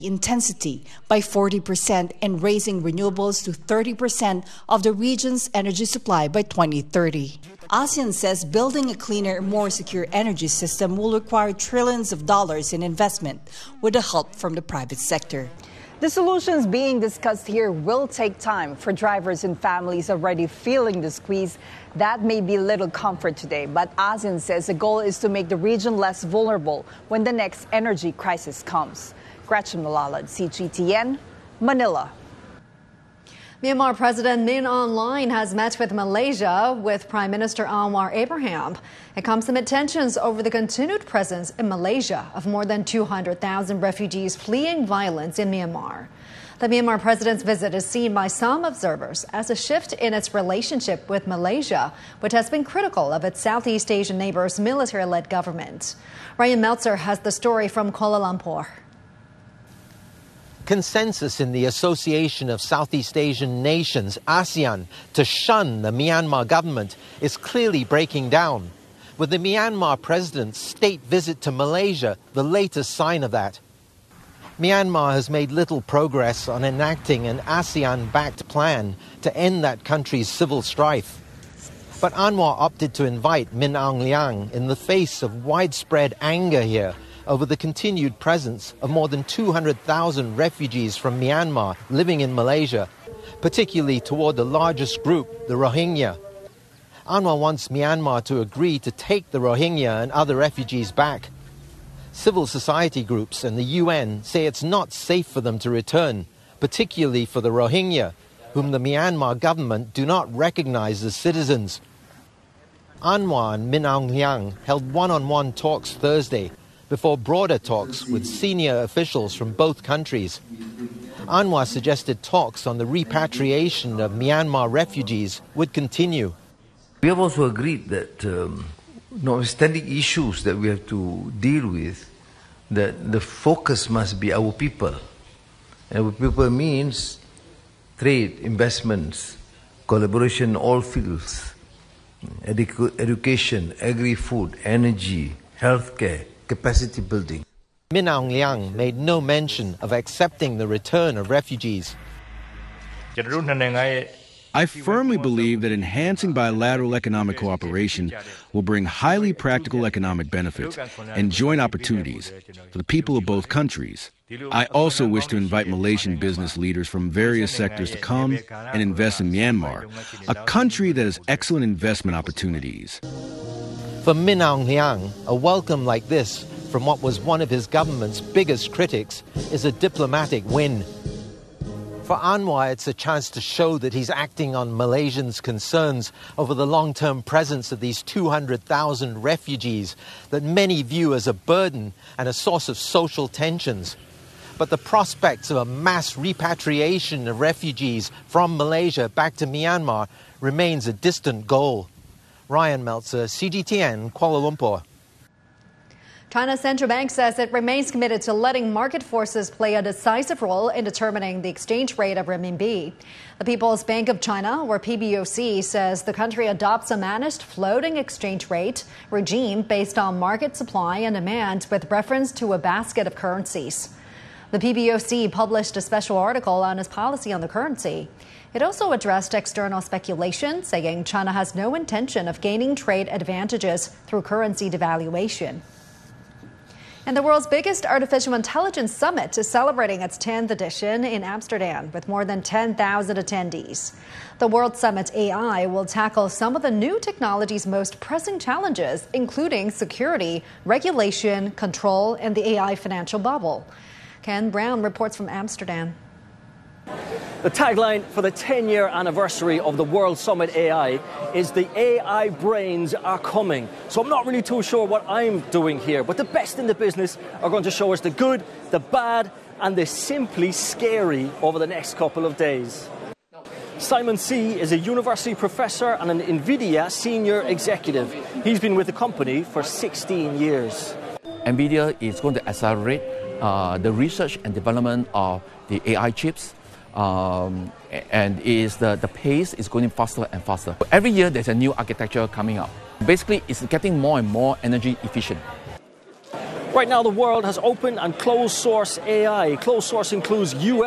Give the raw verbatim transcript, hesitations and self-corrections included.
intensity by forty percent and raising renewables to thirty percent of the region's energy supply by twenty thirty. ASEAN says building a cleaner, more secure energy system will require trillions of dollars in investment with the help from the private sector. The solutions being discussed here will take time. For drivers and families already feeling the squeeze, that may be little comfort today. But ASEAN says the goal is to make the region less vulnerable when the next energy crisis comes. Gretchen Malalad, C G T N, Manila. Myanmar President Min Aung Hlaing has met with Malaysia with Prime Minister Anwar Ibrahim. It comes amid tensions over the continued presence in Malaysia of more than two hundred thousand refugees fleeing violence in Myanmar. The Myanmar president's visit is seen by some observers as a shift in its relationship with Malaysia, which has been critical of its Southeast Asian neighbor's military-led government. Ryan Meltzer has the story from Kuala Lumpur. Consensus in the Association of Southeast Asian Nations, ASEAN, to shun the Myanmar government is clearly breaking down, with the Myanmar president's state visit to Malaysia the latest sign of that. Myanmar has made little progress on enacting an ASEAN-backed plan to end that country's civil strife. But Anwar opted to invite Min Aung Hlaing in the face of widespread anger here over the continued presence of more than two hundred thousand refugees from Myanmar living in Malaysia, particularly toward the largest group, the Rohingya. Anwar wants Myanmar to agree to take the Rohingya and other refugees back. Civil society groups and the U N say it's not safe for them to return, particularly for the Rohingya, whom the Myanmar government do not recognize as citizens. Anwar and Min Aung Hlaing held one-on-one talks Thursday, before broader talks with senior officials from both countries. Anwar suggested talks on the repatriation of Myanmar refugees would continue. We have also agreed that, um, notwithstanding issues that we have to deal with, that the focus must be our people. And our people means trade, investments, collaboration in all fields, edu- education, agri-food, energy, healthcare, capacity building. Min Aung Hlaing made no mention of accepting the return of refugees. I firmly believe that enhancing bilateral economic cooperation will bring highly practical economic benefits and joint opportunities for the people of both countries. I also wish to invite Malaysian business leaders from various sectors to come and invest in Myanmar, a country that has excellent investment opportunities. For Min Aung Hlaing, a welcome like this from what was one of his government's biggest critics is a diplomatic win. For Anwar, it's a chance to show that he's acting on Malaysians' concerns over the long-term presence of these two hundred thousand refugees that many view as a burden and a source of social tensions. But the prospects of a mass repatriation of refugees from Malaysia back to Myanmar remains a distant goal. Ryan Meltzer, C G T N, Kuala Lumpur. China's central bank says it remains committed to letting market forces play a decisive role in determining the exchange rate of renminbi. The People's Bank of China, or P B O C, says the country adopts a managed floating exchange rate regime based on market supply and demand with reference to a basket of currencies. The P B O C published a special article on its policy on the currency. It also addressed external speculation, saying China has no intention of gaining trade advantages through currency devaluation. And the world's biggest artificial intelligence summit is celebrating its tenth edition in Amsterdam with more than ten thousand attendees. The World Summit A I will tackle some of the new technology's most pressing challenges, including security, regulation, control, and the A I financial bubble. Ken Brown reports from Amsterdam. The tagline for the ten-year anniversary of the World Summit A I is "The A I brains are coming." So I'm not really too sure what I'm doing here, but the best in the business are going to show us the good, the bad, and the simply scary over the next couple of days. Simon See is a university professor and an NVIDIA senior executive. He's been with the company for sixteen years. NVIDIA is going to accelerate uh, the research and development of the A I chips. Um, and is the, the pace is going faster and faster. Every year there's a new architecture coming up. Basically, it's getting more and more energy efficient. Right now, the world has open and closed source A I. Closed source includes U S